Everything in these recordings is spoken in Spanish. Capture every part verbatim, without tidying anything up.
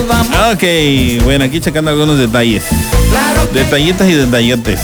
Ok, bueno, aquí checando algunos detalles. Detallitas y detallotes.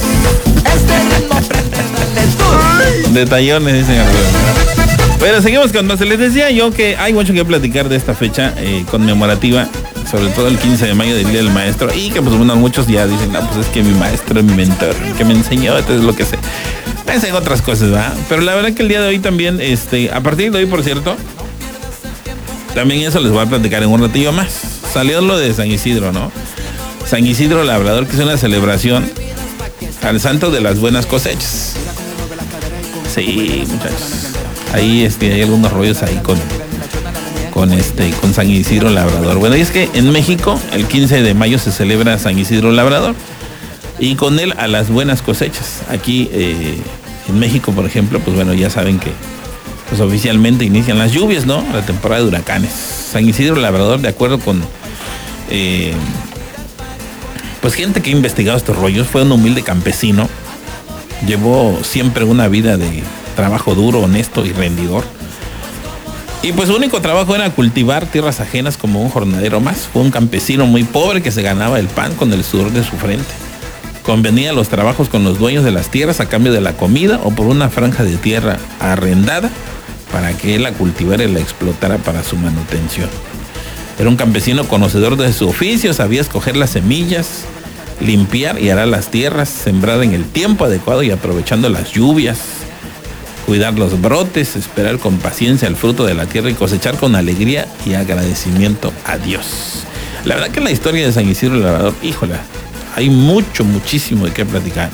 Detallones, dicen algunos. Bueno, seguimos con más. Les decía yo que hay mucho que platicar de esta fecha eh, conmemorativa, sobre todo el quince de mayo del Día del Maestro, y que pues bueno, muchos ya dicen, no, pues es que mi maestro es mi mentor, que me enseñó, entonces lo que sé. Pensé en otras cosas, ¿verdad? Pero la verdad que el día de hoy también, este, a partir de hoy, por cierto, también eso les voy a platicar en un ratillo más. Salió lo de San Isidro, ¿no? San Isidro Labrador, que es una celebración al santo de las buenas cosechas. Sí, muchachos. Ahí este, hay algunos rollos ahí con, con, este, con San Isidro Labrador. Bueno, y es que en México el quince de mayo se celebra San Isidro Labrador y con él a las buenas cosechas. Aquí eh, en México, por ejemplo, pues bueno, ya saben que pues oficialmente inician las lluvias, ¿no? La temporada de huracanes. San Isidro Labrador, de acuerdo con eh, pues gente que ha investigado estos rollos, fue un humilde campesino. Llevó siempre una vida de trabajo duro, honesto y rendidor. Y pues su único trabajo era cultivar tierras ajenas como un jornalero más. Fue un campesino muy pobre que se ganaba el pan con el sudor de su frente. Convenía los trabajos con los dueños de las tierras a cambio de la comida o por una franja de tierra arrendada para que él la cultivara y la explotara para su manutención. Era un campesino conocedor de su oficio, sabía escoger las semillas, limpiar y arar las tierras, sembrar en el tiempo adecuado y aprovechando las lluvias, cuidar los brotes, esperar con paciencia el fruto de la tierra y cosechar con alegría y agradecimiento a Dios. La verdad que la historia de San Isidro Labrador, híjola, hay mucho, muchísimo de qué platicar.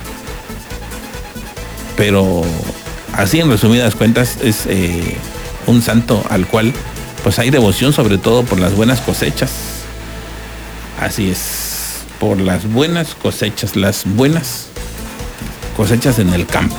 Pero así en resumidas cuentas es eh, un santo al cual pues hay devoción, sobre todo por las buenas cosechas. Así es, por las buenas cosechas, las buenas cosechas en el campo.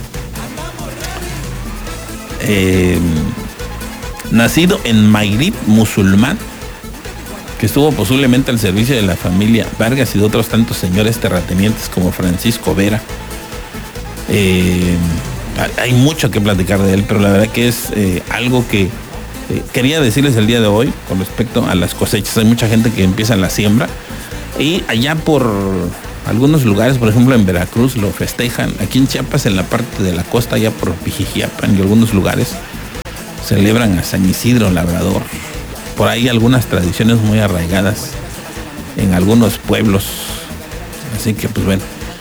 Eh, nacido en Magrib, musulmán, que estuvo posiblemente al servicio de la familia Vargas y de otros tantos señores terratenientes como Francisco Vera. Eh, hay mucho que platicar de él, pero la verdad que es eh, algo que eh, quería decirles el día de hoy con respecto a las cosechas. Hay mucha gente que empieza la siembra y allá por algunos lugares, por ejemplo en Veracruz, lo festejan. Aquí en Chiapas, en la parte de la costa, allá por Pijijiapan y algunos lugares, celebran a San Isidro Labrador. Por ahí algunas tradiciones muy arraigadas en algunos pueblos. Así que pues bueno,